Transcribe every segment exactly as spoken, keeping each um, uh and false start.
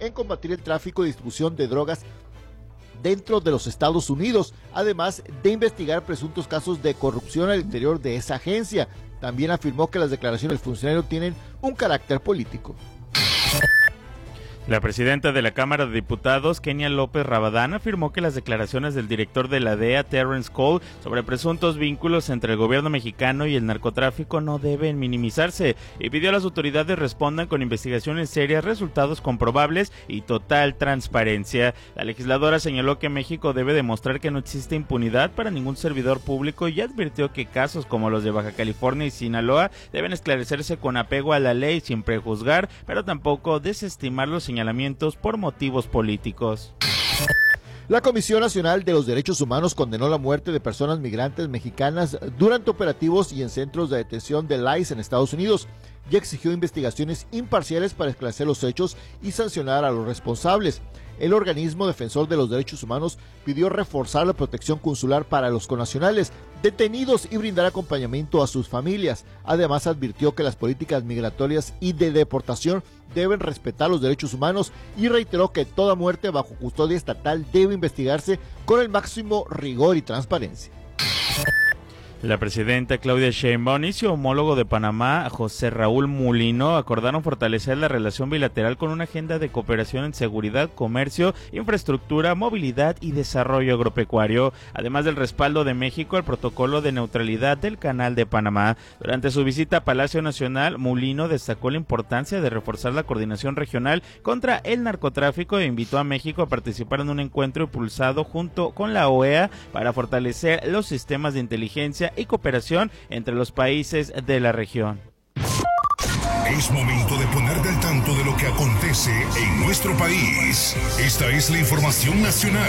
en combatir el tráfico y distribución de drogas dentro de los Estados Unidos, además de investigar presuntos casos de corrupción al interior de esa agencia. También afirmó que las declaraciones del funcionario tienen un carácter político. La presidenta de la Cámara de Diputados, Kenia López Rabadán, afirmó que las declaraciones del director de la D E A, Terrence Cole, sobre presuntos vínculos entre el gobierno mexicano y el narcotráfico no deben minimizarse y pidió a las autoridades respondan con investigaciones serias, resultados comprobables y total transparencia. La legisladora señaló que México debe demostrar que no existe impunidad para ningún servidor público y advirtió que casos como los de Baja California y Sinaloa deben esclarecerse con apego a la ley sin prejuzgar, pero tampoco desestimar los señalamientos por motivos políticos. La Comisión Nacional de los Derechos Humanos condenó la muerte de personas migrantes mexicanas durante operativos y en centros de detención del I C E en Estados Unidos y exigió investigaciones imparciales para esclarecer los hechos y sancionar a los responsables. El organismo defensor de los derechos humanos pidió reforzar la protección consular para los connacionales detenidos y brindar acompañamiento a sus familias. Además, advirtió que las políticas migratorias y de deportación deben respetar los derechos humanos y reiteró que toda muerte bajo custodia estatal debe investigarse con el máximo rigor y transparencia. La presidenta Claudia Sheinbaum y su homólogo de Panamá, José Raúl Mulino, acordaron fortalecer la relación bilateral con una agenda de cooperación en seguridad, comercio, infraestructura, movilidad y desarrollo agropecuario, además del respaldo de México al protocolo de neutralidad del Canal de Panamá. Durante su visita a Palacio Nacional, Mulino destacó la importancia de reforzar la coordinación regional contra el narcotráfico e invitó a México a participar en un encuentro impulsado junto con la O E A para fortalecer los sistemas de inteligencia y cooperación entre los países de la región. Es momento de ponerte al tanto de lo que acontece en nuestro país. Esta es la información nacional.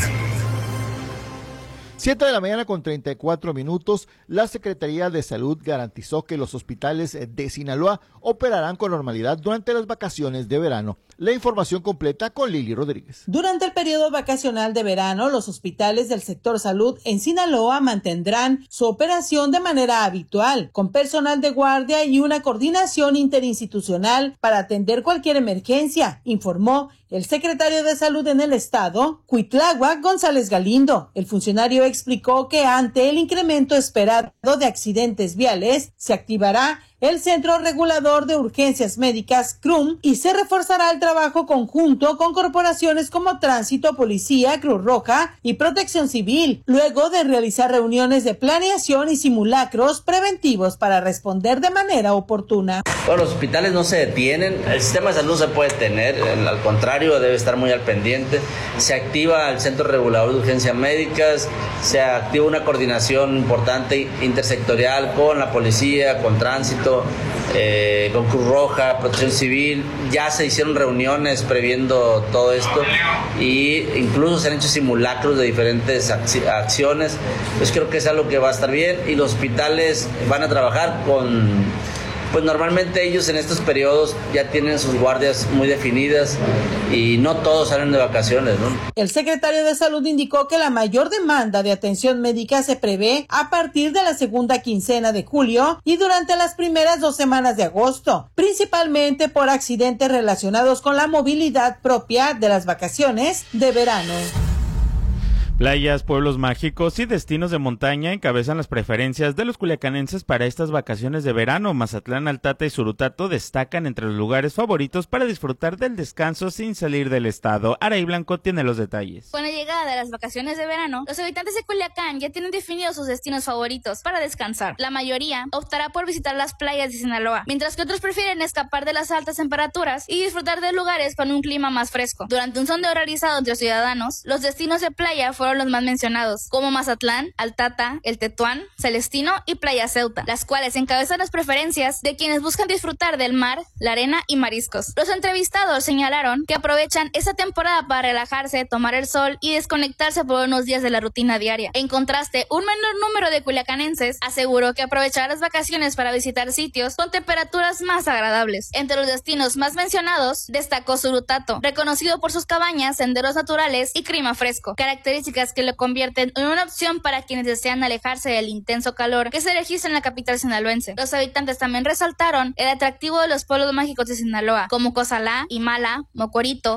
siete de la mañana con treinta y cuatro minutos, la Secretaría de Salud garantizó que los hospitales de Sinaloa operarán con normalidad durante las vacaciones de verano. La información completa con Lili Rodríguez. Durante el periodo vacacional de verano, los hospitales del sector salud en Sinaloa mantendrán su operación de manera habitual, con personal de guardia y una coordinación interinstitucional para atender cualquier emergencia, informó el secretario de Salud en el estado, Cuitláhuac González Galindo. El funcionario explicó que ante el incremento esperado de accidentes viales, se activará el Centro Regulador de Urgencias Médicas, C R U M, y se reforzará el trabajo conjunto con corporaciones como Tránsito, Policía, Cruz Roja y Protección Civil, luego de realizar reuniones de planeación y simulacros preventivos para responder de manera oportuna. Bueno, los hospitales no se detienen, el sistema de salud no se puede detener, al contrario, debe estar muy al pendiente. Se activa el Centro Regulador de Urgencias Médicas, se activa una coordinación importante intersectorial con la policía, con Tránsito, Eh, con Cruz Roja, Protección Civil. Ya se hicieron reuniones previendo todo esto y incluso se han hecho simulacros de diferentes acciones. Pues creo que es algo que va a estar bien y los hospitales van a trabajar con, pues normalmente ellos en estos periodos ya tienen sus guardias muy definidas y no todos salen de vacaciones, ¿no? El secretario de Salud indicó que la mayor demanda de atención médica se prevé a partir de la segunda quincena de julio y durante las primeras dos semanas de agosto, principalmente por accidentes relacionados con la movilidad propia de las vacaciones de verano. Playas, pueblos mágicos y destinos de montaña encabezan las preferencias de los culiacanenses para estas vacaciones de verano. Mazatlán, Altata y Surutato destacan entre los lugares favoritos para disfrutar del descanso sin salir del estado. Araí Blanco tiene los detalles. Con la llegada de las vacaciones de verano, los habitantes de Culiacán ya tienen definidos sus destinos favoritos para descansar. La mayoría optará por visitar las playas de Sinaloa, mientras que otros prefieren escapar de las altas temperaturas y disfrutar de lugares con un clima más fresco. Durante un sondeo realizado entre ciudadanos, los destinos de playa fueron los más mencionados, como Mazatlán, Altata, El Tetuán, Celestino y Playa Ceuta, las cuales encabezan las preferencias de quienes buscan disfrutar del mar, la arena y mariscos. Los entrevistados señalaron que aprovechan esta temporada para relajarse, tomar el sol y desconectarse por unos días de la rutina diaria. En contraste, un menor número de culiacanenses aseguró que aprovechará las vacaciones para visitar sitios con temperaturas más agradables. Entre los destinos más mencionados, destacó Surutato, reconocido por sus cabañas, senderos naturales y clima fresco, características que lo convierten en una opción para quienes desean alejarse del intenso calor que se registra en la capital sinaloense. Los habitantes también resaltaron el atractivo de los pueblos mágicos de Sinaloa, como Cozalá, Imala, Mocorito,